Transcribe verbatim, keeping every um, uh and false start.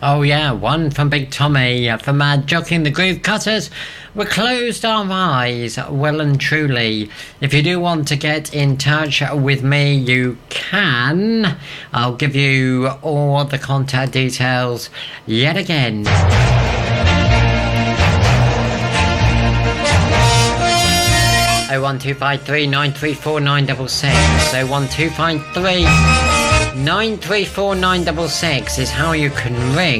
Oh yeah, one from Big Tommy, from uh, Joking the Groove Cutters. We closed our eyes, well and truly. If you do want to get in touch with me, you can. I'll give you all the contact details yet again. oh one two five three nine three four nine six six. oh one two five three nine three four nine six six is how you can ring